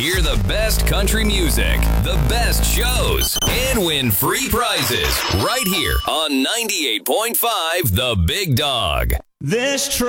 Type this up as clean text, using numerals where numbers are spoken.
Hear the best country music, the best shows, and win free prizes right here on 98.5 The Big Dog. This